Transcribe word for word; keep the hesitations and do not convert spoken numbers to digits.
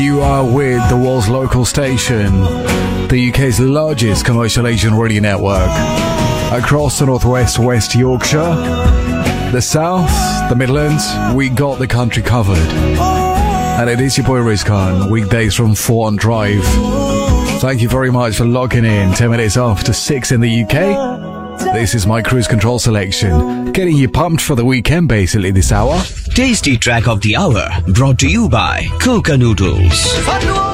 You are with the world's local station, the U K's largest commercial Asian radio network. Across the northwest, West Yorkshire, the south, the Midlands, we got the country covered. And it is your boy Rizkan, weekdays from four on Drive. Thank you very much for logging in. ten minutes after six in the U K. This is my cruise control selection, getting you pumped for the weekend basically this hour. Tasty track of the hour, brought to you by Coca Noodles.